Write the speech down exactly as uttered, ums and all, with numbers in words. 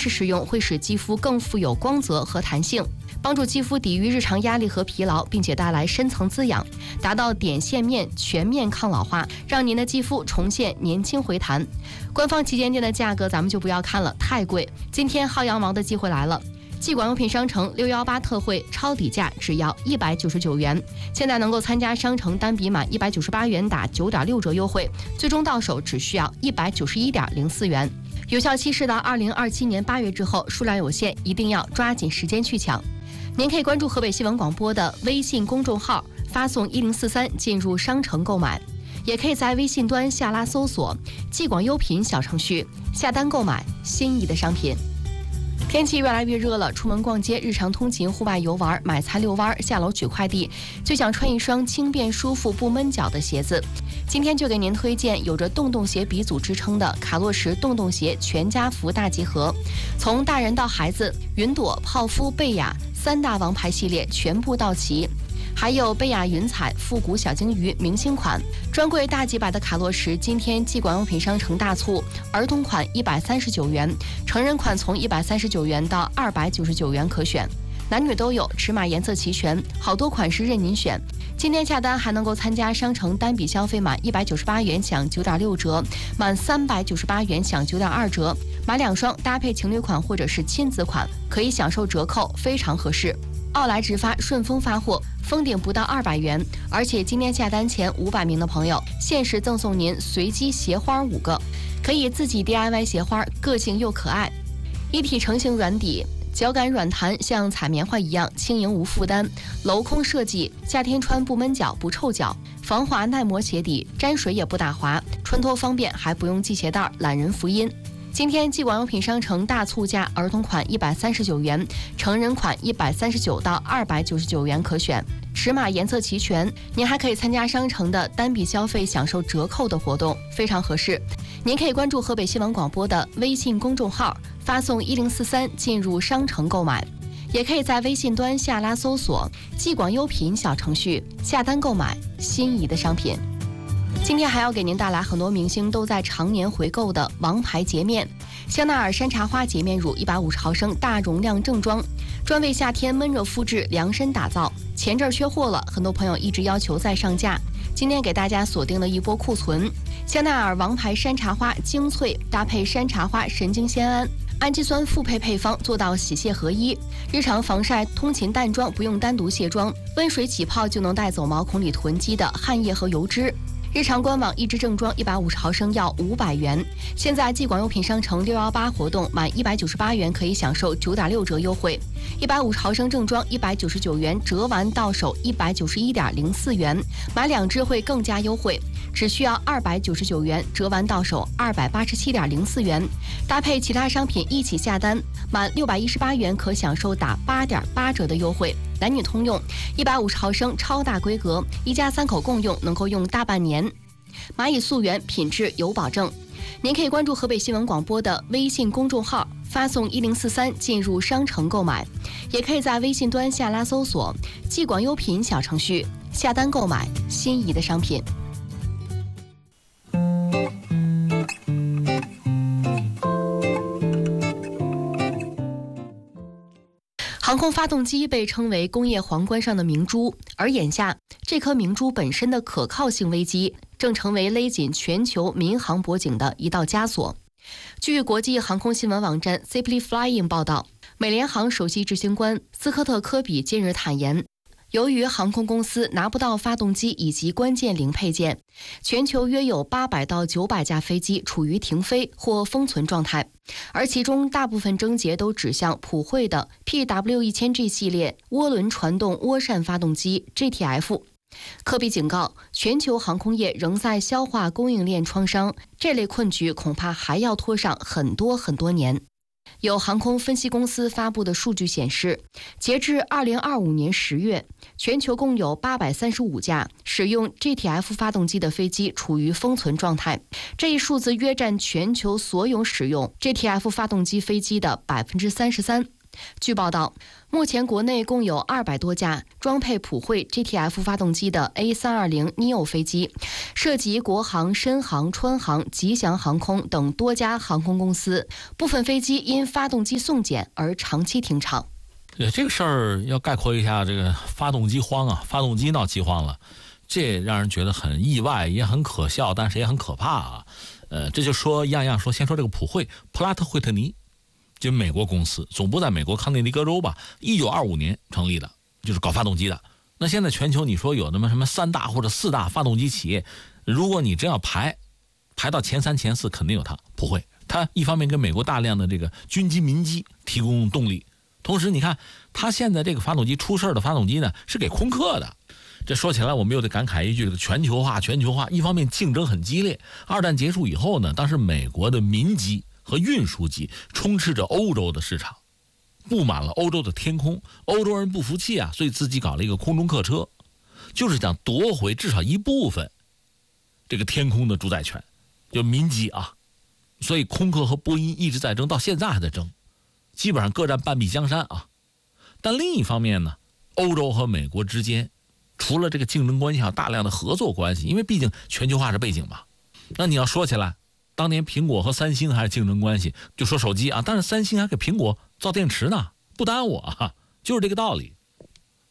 时使用会使肌肤更富有光泽和弹性，帮助肌肤抵御日常压力和疲劳，并且带来深层滋养，达到点线面全面抗老化，让您的肌肤重现年轻回弹。官方旗舰店的价格咱们就不要看了，太贵。今天薅羊毛的机会来了，季广用品商城六一八特惠超底价只要一百九十九元，现在能够参加商城单笔满一百九十八元打九点六折优惠，最终到手只需要一百九十一点零四元。有效期是到二零二七年八月之后，数量有限，一定要抓紧时间去抢。您可以关注河北新闻广播的微信公众号，发送一零四三进入商城购买，也可以在微信端下拉搜索季广优品小程序，下单购买心仪的商品。天气越来越热了，出门逛街、日常通勤、户外游玩、买菜遛弯、下楼取快递，就想穿一双轻便舒服不闷脚的鞋子。今天就给您推荐有着洞洞鞋鼻祖之称的卡洛什洞洞鞋全家福大集合，从大人到孩子，云朵、泡芙、贝雅三大王牌系列全部到齐。还有贝雅云彩、复古小鲸鱼明星款，专柜大几百的卡洛什，今天季广用品商城大促，儿童款一百三十九元，成人款从一百三十九元到二百九十九元可选，男女都有，尺码颜色齐全，好多款式任您选。今天下单还能够参加商城单笔消费满一百九十八元享九点六折，满三百九十八元享九点二折，买两双搭配情侣款或者是亲子款，可以享受折扣，非常合适。奥莱直发顺丰发货，封顶不到二百元，而且今天下单前五百名的朋友，限时赠送您随机鞋花五个，可以自己 D I Y 鞋花，个性又可爱。一体成型软底，脚感软弹，像踩棉花一样轻盈无负担。镂空设计，夏天穿不闷脚不臭脚。防滑耐磨鞋底，沾水也不打滑，穿脱方便，还不用系鞋带，懒人福音。今天季广用品商城大促价，儿童款一百三十九元，成人款一百三十九到二百九十九元可选，尺码颜色齐全。您还可以参加商城的单笔消费享受折扣的活动，非常合适。您可以关注河北新闻广播的微信公众号，发送一零四三进入商城购买，也可以在微信端下拉搜索季广优品小程序，下单购买心仪的商品。今天还要给您带来很多明星都在常年回购的王牌洁面，香奈儿山茶花洁面乳一百五十毫升大容量正装，专为夏天闷热肤质量身打造。前阵缺货了，很多朋友一直要求再上架，今天给大家锁定了一波库存。香奈儿王牌山茶花精粹搭配山茶花神经酰胺氨基酸复配配方，做到洗卸合一，日常防晒通勤淡妆不用单独卸妆，温水起泡就能带走毛孔里囤积的汗液和油脂。日常官网一支正装一百五十毫升要五百元，现在季广用品商城六一八活动满一百九十八元可以享受九点六折优惠，一百五十毫升正装一百九十九元折完到手一百九十一点零四元，买两支会更加优惠，只需要二百九十九元折完到手二百八十七点零四元，搭配其他商品一起下单，满六百一十八元可享受打八点八折的优惠，男女通用，一百五十毫升超大规格，一家三口共用，能够用大半年。蚂蚁溯源，品质有保证。您可以关注河北新闻广播的微信公众号，发送一零四三进入商城购买，也可以在微信端下拉搜索季广优品小程序，下单购买心仪的商品。航空发动机被称为工业皇冠上的明珠，而眼下这颗明珠本身的可靠性危机正成为勒紧全球民航脖颈的一道枷锁。据国际航空新闻网站 Simply Flying 报道，美联航首席执行官斯科特·科比近日坦言，由于航空公司拿不到发动机以及关键零配件，全球约有八百到九百架飞机处于停飞或封存状态，而其中大部分症结都指向普惠的 P W 一千 G 系列涡轮传动涡扇发动机 G T F。科比警告，全球航空业仍在消化供应链创伤，这类困局恐怕还要拖上很多很多年。有航空分析公司发布的数据显示，截至二零二五年十月，全球共有八百三十五架使用 G T F 发动机的飞机处于封存状态，这一数字约占全球所有使用 G T F 发动机飞机的 百分之三十三。 据报道，目前国内共有二百多架装配普惠 G T F 发动机的 A 三二零 neo 飞机，涉及国航、深航、川航、吉祥航空等多家航空公司。部分飞机因发动机送检而长期停厂。 对这个事儿要概括一下，这个发动机荒啊，发动机闹饥荒了，这让人觉得很意外，也很可笑，但是也很可怕啊。呃，这就说一样一样说，先说这个普惠，普拉特惠特尼。就美国公司总部在美国康涅狄格州吧，一九二五年成立的，就是搞发动机的。那现在全球你说有那么什么三大或者四大发动机企业，如果你真要排排到前三前四，肯定有它普惠。它一方面给美国大量的这个军机民机提供动力，同时你看它现在这个发动机出事的发动机呢是给空客的。这说起来我们又得感慨一句，这个全球化全球化一方面竞争很激烈，二战结束以后呢，当时美国的民机和运输机充斥着欧洲的市场，布满了欧洲的天空。欧洲人不服气啊，所以自己搞了一个空中客车，就是想夺回至少一部分这个天空的主宰权，就民机啊。所以空客和波音一直在争，到现在还在争，基本上各占半壁江山啊。但另一方面呢，欧洲和美国之间除了这个竞争关系，还有大量的合作关系，因为毕竟全球化是背景嘛。那你要说起来，当年苹果和三星还是竞争关系，就说手机啊，但是三星还给苹果造电池呢，不耽误啊，就是这个道理。